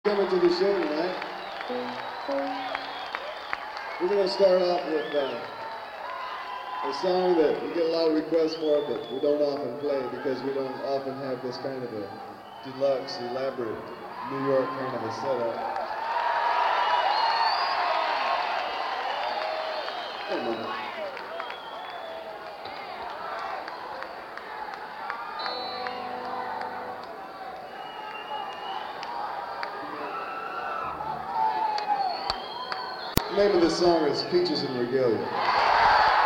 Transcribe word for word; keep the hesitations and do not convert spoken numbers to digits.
Coming to the show tonight. We're going to start off with uh, a song that we get a lot of requests for, but we don't often play because we don't often have this kind of a deluxe, elaborate New York kind of a setup. One moment. The name of this song is Peaches and Regalia.